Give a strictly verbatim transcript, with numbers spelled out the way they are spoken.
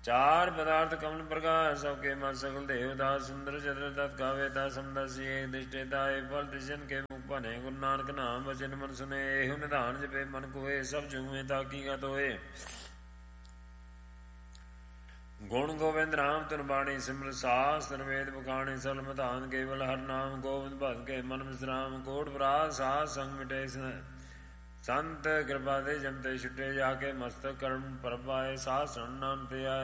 ਚਾਰ ਪਦਾਰਥ ਕਮਲ ਪ੍ਰਕਾਸ਼ ਸਭ ਕੇ ਮਤ ਸਗਲ ਦੇਵ ਦਾਸ ਸੁੰਦਰ ਚਤੁਰ ਤਤ ਗਾਵੇ ਤਾ ਸਮਦਸੀ ਏਕ ਦਿਸ਼ਟੇ ਤਾਏ ਫਲ ਤਿਸ਼ਨ ਕੇ ਮੁਖ ਭਨੇ ਗੁਰੂ ਨਾਨਕ ਨਾਮ ਬਚਨ ਮਨ ਸੁਨੇ ਇਹੋ ਨਿਧਾਨ ਜਪੇ ਮਨ ਕੋਏ ਸਭ ਜੁਗਵੇਂ ਤਾਕੀ ਗਤ ਹੋਏ ਗੁਣ ਗੋਬਿੰਦ ਰਾਮ ਧੁਨ ਬਾਣੀ ਸਿਮਰ ਸਾਸਤਰ ਵੇਦ ਬਖਾਣੀ ਸਲ ਮਧਾਨ ਕੇਵਲ ਹਰ ਨਾਮ ਗੋਬਿੰਦ ਭਗਤ ਕੇ ਮਨ ਵਿਸਰਾਮ ਕੋਟ ਬਰਾਜ ਸਾਧ ਸੰਗ ਮਿਟੇ ਸੰਤ ਕਿਰਪਾ ਦੇ ਜਮਤੇ ਛੁਟੇ ਜਾ ਕੇ ਮਸਤਕ ਕਰਮ ਪਰਪਾਏ ਸਾਧ ਸੁਣ ਨਾਮ ਤੇ ਆਏ